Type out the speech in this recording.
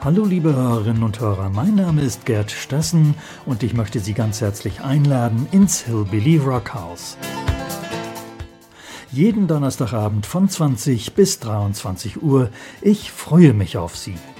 Hallo liebe Hörerinnen und Hörer, mein Name ist Gerd Stessen und ich möchte Sie ganz herzlich einladen ins Hillbilly Rockhaus. Jeden Donnerstagabend von 20 bis 23 Uhr. Ich freue mich auf Sie.